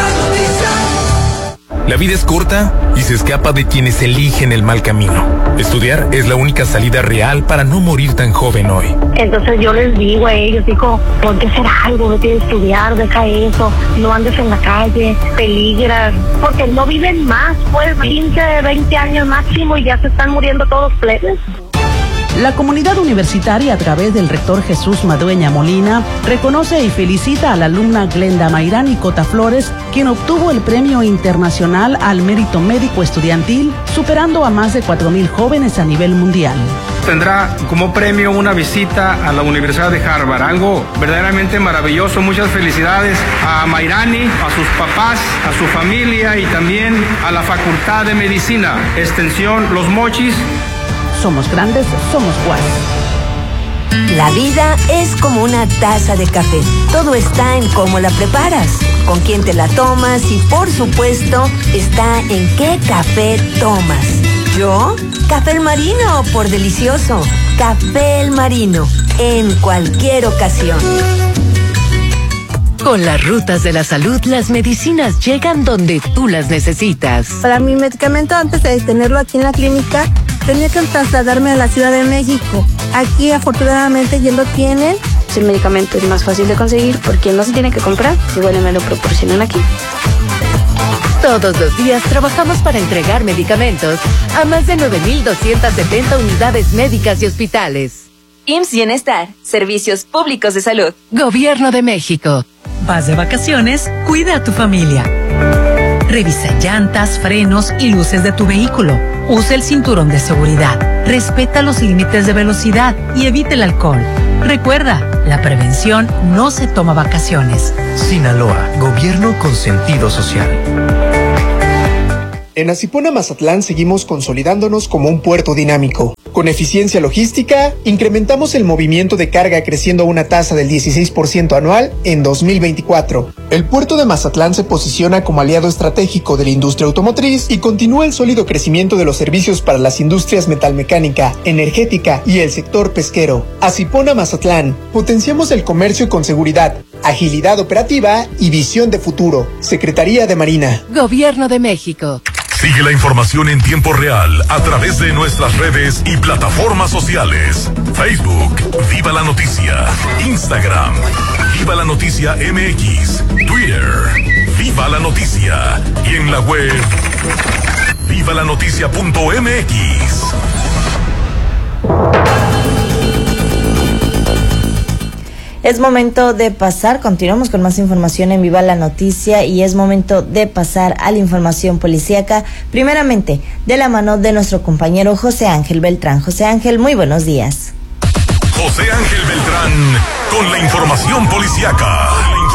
La vida es corta y se escapa de quienes eligen el mal camino. Estudiar es la única salida real para no morir tan joven hoy. Entonces yo les digo a ellos, ponte a hacer algo, vete a estudiar, deja eso, no andes en la calle, peligras, porque no viven más, pues 15, 20 años máximo y ya se están muriendo todos plebes. La comunidad universitaria, a través del rector Jesús Madueña Molina, reconoce y felicita a la alumna Glenda Mayrani Cota Flores, quien obtuvo el Premio Internacional al Mérito Médico Estudiantil, superando a más de 4,000 jóvenes a nivel mundial. Tendrá como premio una visita a la Universidad de Harvard, algo verdaderamente maravilloso. Muchas felicidades a Mayrani, a sus papás, a su familia y también a la Facultad de Medicina, Extensión Los Mochis. Somos grandes, somos Juárez. La vida es como una taza de café. Todo está en cómo la preparas, con quién te la tomas y, por supuesto, está en qué café tomas. ¿Yo? Café El Marino, por delicioso. Café El Marino, en cualquier ocasión. Con las rutas de la salud, las medicinas llegan donde tú las necesitas. Para mi medicamento, antes de tenerlo aquí en la clínica, tenía que trasladarme a la Ciudad de México. Aquí, afortunadamente, ya lo tienen. El medicamento es más fácil de conseguir porque no se tiene que comprar, igual me lo proporcionan aquí. Todos los días trabajamos para entregar medicamentos a más de 9,270 unidades médicas y hospitales. IMSS Bienestar, Servicios Públicos de Salud. Gobierno de México. Vas de vacaciones, cuida a tu familia. Revisa llantas, frenos y luces de tu vehículo. Usa el cinturón de seguridad. Respeta los límites de velocidad y evita el alcohol. Recuerda, la prevención no se toma vacaciones. Sinaloa, gobierno con sentido social. En Asipona Mazatlán seguimos consolidándonos como un puerto dinámico. Con eficiencia logística, incrementamos el movimiento de carga creciendo a una tasa del 16% anual en 2024. El puerto de Mazatlán se posiciona como aliado estratégico de la industria automotriz y continúa el sólido crecimiento de los servicios para las industrias metalmecánica, energética y el sector pesquero. Asipona Mazatlán, potenciamos el comercio con seguridad, agilidad operativa y visión de futuro. Secretaría de Marina. Gobierno de México. Sigue la información en tiempo real a través de nuestras redes y plataformas sociales. Facebook, Viva la Noticia. Instagram, Viva la Noticia MX. Twitter, Viva la Noticia. Y en la web, vivalanoticia.mx. Es momento de pasar, continuamos con más información en Viva la Noticia y es momento de pasar a la información policíaca, primeramente de la mano de nuestro compañero José Ángel Beltrán. José Ángel, muy buenos días. José Ángel Beltrán con la información policíaca.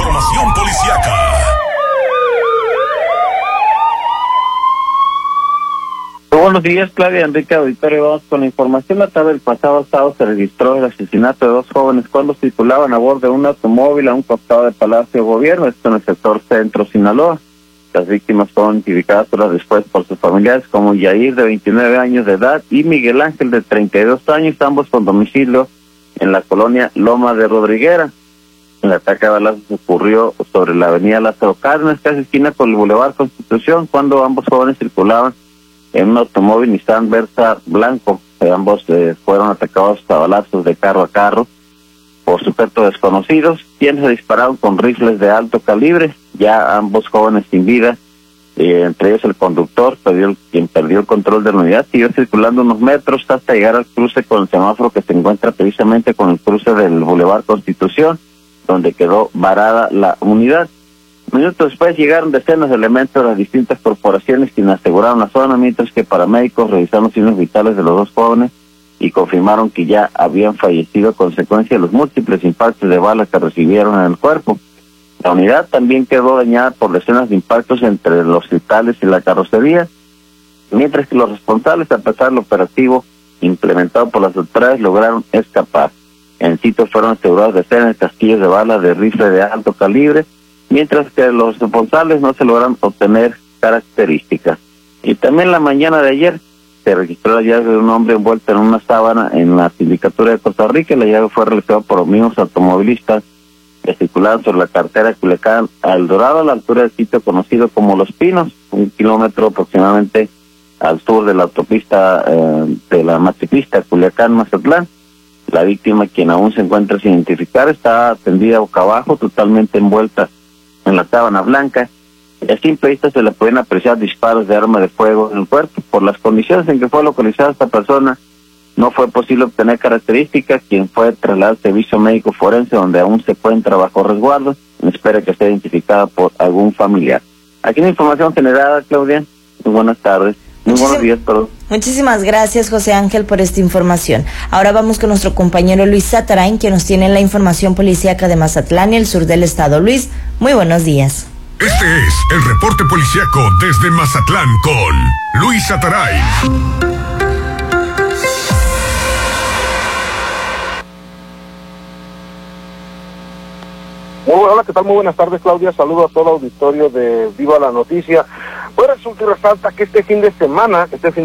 Buenos días, Claudia, Enrique Auditorio. Vamos con la información. La tarde del pasado sábado se registró el asesinato de dos jóvenes cuando circulaban a bordo de un automóvil a un costado del Palacio de Gobierno, esto en el sector Centro, Sinaloa. Las víctimas fueron identificadas horas después por sus familiares como Yair, de 29 años de edad, y Miguel Ángel, de 32 años, ambos con domicilio en la colonia Loma de Rodriguera. El ataque a balazos ocurrió sobre la avenida Lázaro Cárdenas, casi esquina con el Boulevard Constitución, cuando ambos jóvenes circulaban en un automóvil Nissan Versa blanco. Ambos fueron atacados a balazos de carro a carro por sujetos desconocidos, quienes se dispararon con rifles de alto calibre. Ya ambos jóvenes sin vida, entre ellos el conductor, quien perdió el control de la unidad, siguió circulando unos metros hasta llegar al cruce con el semáforo que se encuentra precisamente con el cruce del Boulevard Constitución, donde quedó varada la unidad. Minutos después llegaron decenas de elementos de las distintas corporaciones quienes aseguraron la zona, mientras que paramédicos revisaron los signos vitales de los dos jóvenes y confirmaron que ya habían fallecido a consecuencia de los múltiples impactos de bala que recibieron en el cuerpo. La unidad también quedó dañada por decenas de impactos entre los cristales y la carrocería, mientras que los responsables, a pesar del operativo implementado por las autoridades, lograron escapar. En el sitio fueron asegurados decenas de casquillos de bala de rifle de alto calibre, mientras que los responsables no se lograron obtener características. Y también la mañana de ayer se registró el hallazgo de un hombre envuelto en una sábana en la sindicatura de Costa Rica. El hallazgo fue realizado por los mismos automovilistas que circulaban sobre la carretera Culiacán a El Dorado, a la altura del sitio conocido como Los Pinos, 1 kilómetro aproximadamente al sur de la autopista de la matriclista Culiacán-Mazatlán. La víctima, quien aún se encuentra sin identificar, está tendida boca abajo, totalmente envuelta en la sábana blanca. A simple vista se le pueden apreciar disparos de arma de fuego en el cuerpo. Por las condiciones en que fue localizada esta persona, no fue posible obtener características, quien fue trasladado al servicio médico forense, donde aún se encuentra bajo resguardo. Espera que sea identificada por algún familiar. Aquí la información generada, Claudia. Muy buenas tardes. Muy buenos días, perdón. Muchísimas gracias, José Ángel, por esta información. Ahora vamos con nuestro compañero Luis Satarain, quien nos tiene la información policíaca de Mazatlán y el sur del estado. Luis, muy buenos días. Este es el reporte policíaco desde Mazatlán con Luis Satarain. Hola, ¿qué tal? Muy buenas tardes, Claudia. Saludo a todo el auditorio de Viva la Noticia. Pues resulta y resalta que este fin de semana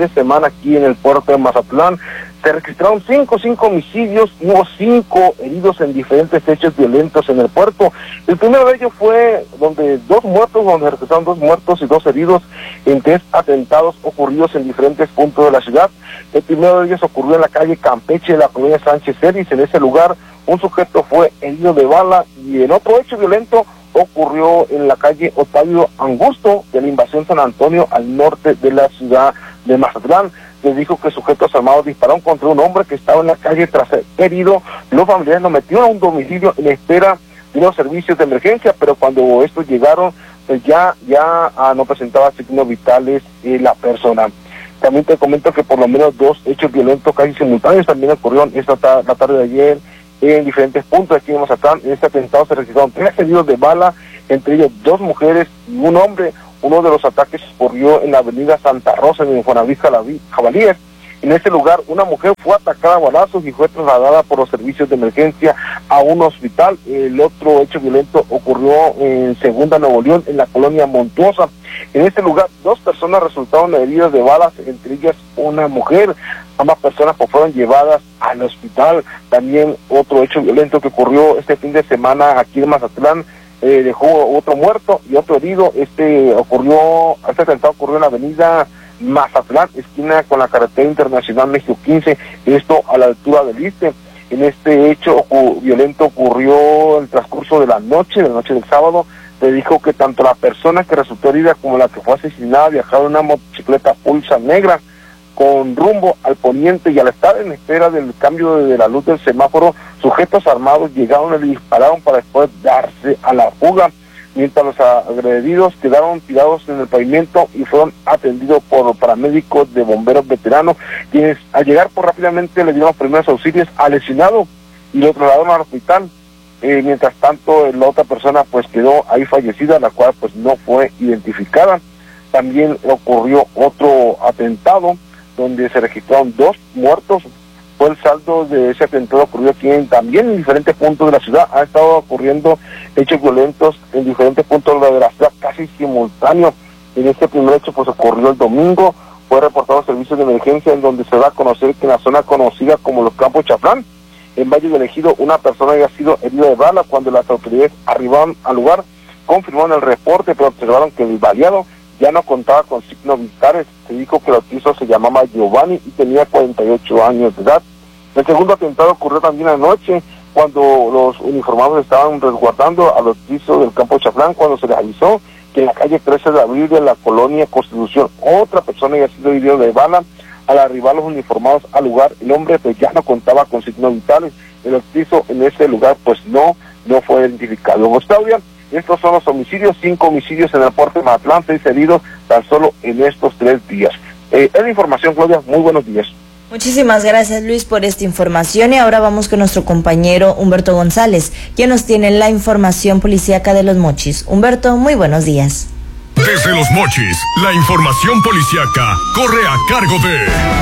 aquí en el puerto de Mazatlán, se registraron cinco homicidios y hubo 5 heridos en diferentes hechos violentos en el puerto. El primero de ellos fue donde se registraron 2 muertos y 2 heridos en 3 atentados ocurridos en diferentes puntos de la ciudad. El primero de ellos ocurrió en la calle Campeche de la colonia Sánchez Celis. En ese lugar un sujeto fue herido de bala, y el otro hecho violento ocurrió en la calle Octavio Angusto de la Invasión San Antonio, al norte de la ciudad de Mazatlán. Se dijo que sujetos armados dispararon contra un hombre que estaba en la calle tras ser herido. Los familiares lo metieron a un domicilio en espera de los servicios de emergencia, pero cuando estos llegaron, pues ya no presentaba signos vitales la persona. También te comento que por lo menos 2 hechos violentos casi simultáneos también ocurrieron la tarde de ayer en diferentes puntos aquí en Mazatlán. En este atentado se registraron 3 heridos de bala, entre ellos 2 mujeres y un hombre. Uno de los ataques ocurrió en la avenida Santa Rosa, en Infonavit Jabalíes. En ese lugar, una mujer fue atacada a balazos y fue trasladada por los servicios de emergencia a un hospital. El otro hecho violento ocurrió en Segunda Nuevo León, en la colonia Montuosa. En ese lugar, 2 personas resultaron heridas de balas, entre ellas una mujer. Ambas personas fueron llevadas al hospital. También otro hecho violento que ocurrió este fin de semana aquí en Mazatlán, dejó otro muerto y otro herido. Este atentado ocurrió en la avenida Mazatlán, esquina con la carretera internacional México 15, esto a la altura del Iste. En este hecho violento ocurrió el transcurso de la noche del sábado. Se dijo que tanto la persona que resultó herida como la que fue asesinada viajaron en una motocicleta Pulsar negra con rumbo al poniente, y al estar en espera del cambio de la luz del semáforo, sujetos armados llegaron y le dispararon para después darse a la fuga, mientras los agredidos quedaron tirados en el pavimento y fueron atendidos por paramédicos de bomberos veteranos, quienes al llegar rápidamente le dieron los primeros auxilios al lesionado y lo trasladaron al hospital. Mientras tanto, la otra persona pues quedó ahí fallecida, la cual pues no fue identificada. También ocurrió otro atentado donde se registraron 2 muertos. Fue el saldo de ese atentado. Ocurrió aquí también en diferentes puntos de la ciudad. Ha estado ocurriendo hechos violentos en diferentes puntos de la ciudad casi simultáneos. En este primer hecho pues ocurrió el domingo. Fue reportado a servicios de emergencia, en donde se da a conocer que en la zona conocida como los Campos Chaflán, en Valle del Ejido, una persona había sido herida de bala. Cuando las autoridades arribaron al lugar, confirmaron el reporte, pero observaron que el baleado ya no contaba con signos vitales. Se dijo que el bautizo se llamaba Giovanni y tenía 48 años de edad. El segundo atentado ocurrió también anoche, cuando los uniformados estaban resguardando al bautizo del Campo Chaflán, cuando se les avisó que en la calle 13 de abril de la colonia Constitución otra persona había sido herida de bala. Al arribar los uniformados al lugar, el hombre pues ya no contaba con signos vitales. El bautizo en ese lugar pues no fue identificado. Claudia, estos son los homicidios, 5 homicidios en el puerto de Mazatlán, 6 heridos tan solo en estos 3 días. Es la información, Claudia. Muy buenos días. Muchísimas gracias, Luis, por esta información, y ahora vamos con nuestro compañero Humberto González, quien nos tiene la información policíaca de Los Mochis. Humberto, muy buenos días. Desde Los Mochis, la información policíaca corre a cargo de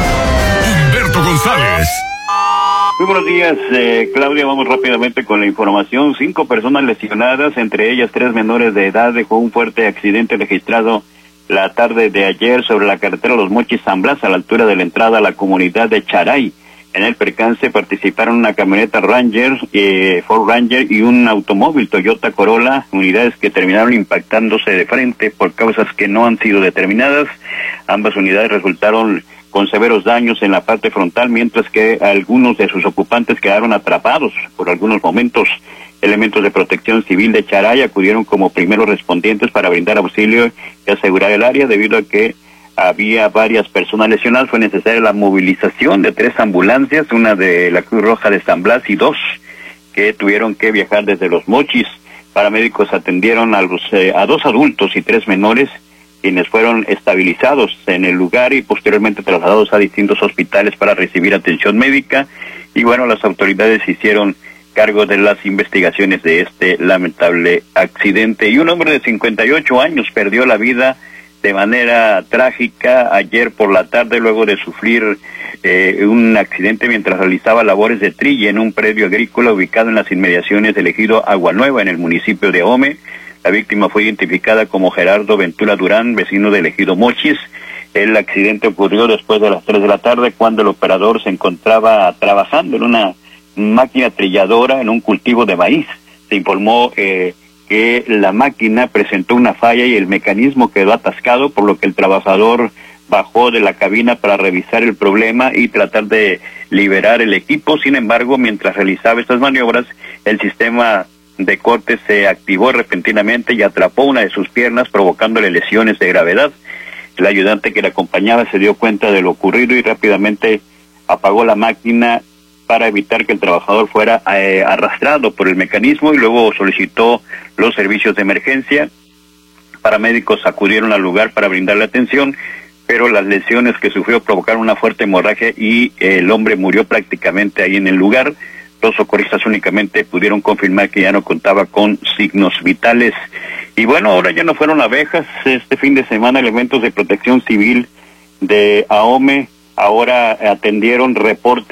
Humberto González. Muy buenos días, Claudia. Vamos rápidamente con la información. 5 personas lesionadas, entre ellas 3 menores de edad, dejó un fuerte accidente registrado la tarde de ayer sobre la carretera Los Mochis-San Blas, a la altura de la entrada a la comunidad de Charay. En el percance participaron una camioneta Ranger, Ford Ranger, y un automóvil Toyota Corolla, unidades que terminaron impactándose de frente por causas que no han sido determinadas. Ambas unidades resultaron con severos daños en la parte frontal, mientras que algunos de sus ocupantes quedaron atrapados por algunos momentos. Elementos de protección civil de Charay acudieron como primeros respondientes para brindar auxilio y asegurar el área. Debido a que había varias personas lesionadas, fue necesaria la movilización de 3 ambulancias, una de la Cruz Roja de San Blas y 2 que tuvieron que viajar desde Los Mochis. Paramédicos atendieron a 2 adultos y 3 menores, quienes fueron estabilizados en el lugar y posteriormente trasladados a distintos hospitales para recibir atención médica. Y bueno, las autoridades hicieron cargo de las investigaciones de este lamentable accidente. Y un hombre de 58 años perdió la vida de manera trágica ayer por la tarde, luego de sufrir un accidente mientras realizaba labores de trilla en un predio agrícola ubicado en las inmediaciones del ejido Agua Nueva, en el municipio de Ahome. La víctima fue identificada como Gerardo Ventura Durán, vecino del ejido Mochis. El accidente ocurrió después de las 3 de la tarde, cuando el operador se encontraba trabajando en una máquina trilladora en un cultivo de maíz. Se informó que la máquina presentó una falla y el mecanismo quedó atascado, por lo que el trabajador bajó de la cabina para revisar el problema y tratar de liberar el equipo. Sin embargo, mientras realizaba estas maniobras, el sistema de corte se activó repentinamente y atrapó una de sus piernas, provocándole lesiones de gravedad. El ayudante que le acompañaba se dio cuenta de lo ocurrido y rápidamente apagó la máquina para evitar que el trabajador fuera arrastrado por el mecanismo, y luego solicitó los servicios de emergencia. Paramédicos acudieron al lugar para brindarle atención, pero las lesiones que sufrió provocaron una fuerte hemorragia y el hombre murió prácticamente ahí en el lugar. Los socorristas únicamente pudieron confirmar que ya no contaba con signos vitales. Y bueno, ahora ya no fueron abejas. Este fin de semana elementos de Protección Civil de AOME ahora atendieron reportes